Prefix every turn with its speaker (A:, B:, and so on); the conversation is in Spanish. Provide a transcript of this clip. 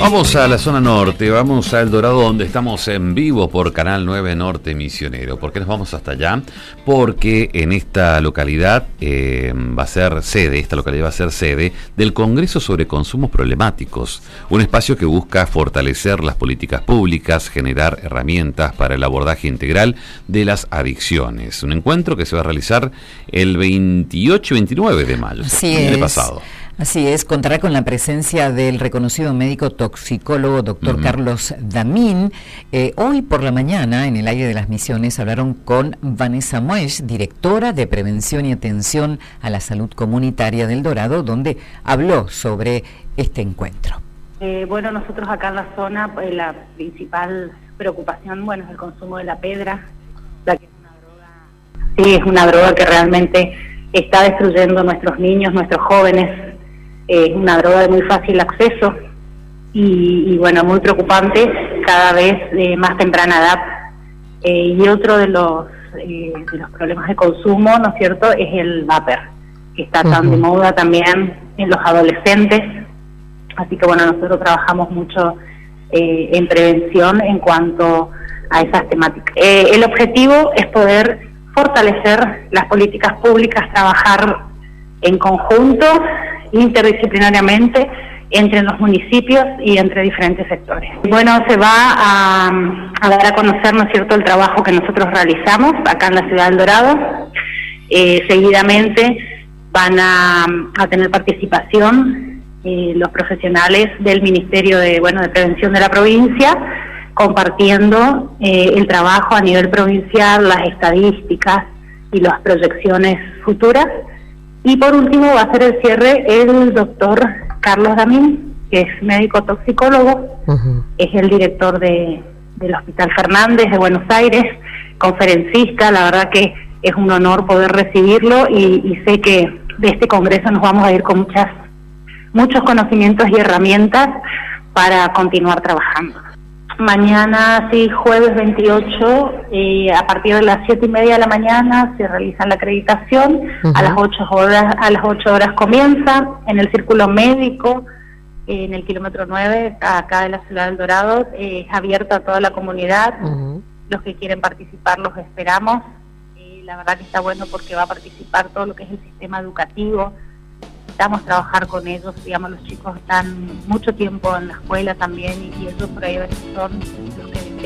A: Vamos a la zona norte, vamos a El Dorado, donde estamos en vivo por Canal 9 Norte Misionero. ¿Por qué nos vamos hasta allá? Porque en esta localidad va a ser sede del Congreso sobre Consumos Problemáticos, un espacio que busca fortalecer las políticas públicas, generar herramientas para el abordaje integral de las adicciones. Un encuentro que se va a realizar el 28 y 29 de mayo, el pasado.
B: Así es, contará con la presencia del reconocido médico toxicólogo doctor Carlos Damín. Hoy por la mañana, en el aire de las Misiones, hablaron con Vanessa Moesch, directora de Prevención y Atención a la Salud Comunitaria del Dorado, donde habló sobre este encuentro.
C: Bueno, nosotros acá en la zona, la principal preocupación, es el consumo de la pedra, ya que es una droga. Sí, es una droga que realmente está destruyendo a nuestros niños, nuestros jóvenes. Es una droga de muy fácil acceso y muy preocupante, cada vez de más temprana edad. Y otro de los problemas de consumo, ¿no es cierto?, es el vapor, que está tan de moda también en los adolescentes. Así que nosotros trabajamos mucho en prevención en cuanto a esas temáticas. El objetivo es poder fortalecer las políticas públicas, trabajar en conjunto, interdisciplinariamente, entre los municipios y entre diferentes sectores. Se va a dar a conocer, ¿no es cierto?, el trabajo que nosotros realizamos acá en la ciudad del Dorado. Seguidamente van a tener participación los profesionales del Ministerio de Prevención de la provincia, compartiendo el trabajo a nivel provincial, las estadísticas y las proyecciones futuras. Y por último va a ser el cierre el doctor Carlos Damín, que es médico toxicólogo, es el director del Hospital Fernández de Buenos Aires, conferencista. La verdad que es un honor poder recibirlo y sé que de este congreso nos vamos a ir con muchos conocimientos y herramientas para continuar trabajando. Mañana, sí, jueves 28, a partir de las 7:30 de la mañana se realiza la acreditación. A las 8 horas comienza en el Círculo Médico, en el kilómetro 9, acá de la ciudad del Dorado. Es abierto a toda la comunidad. Los que quieren participar los esperamos. La verdad que está bueno porque va a participar todo lo que es el sistema educativo. Necesitamos trabajar con ellos, los chicos están mucho tiempo en la escuela también y ellos por ahí a veces son los